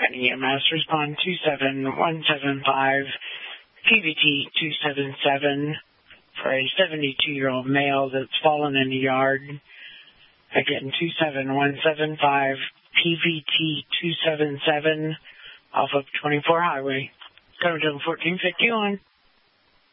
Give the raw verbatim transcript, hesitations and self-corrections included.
An E M S respond two seven one seven five, P V T two seven seven for a seventy-two-year-old male that's fallen in the yard. Again, two seven one seven five, P V T two seven seven off of twenty-four Highway. Coming to fourteen fifty-one.